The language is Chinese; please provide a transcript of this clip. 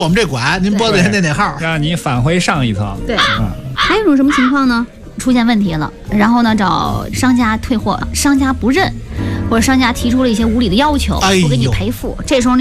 我们这管，您拨的人那号， 让你返回上一层。 对，还有一种什么情况呢？出现问题了，然后呢找商家退货，商家不认，或者商家提出了一些无理的要求，不给你赔付，这时候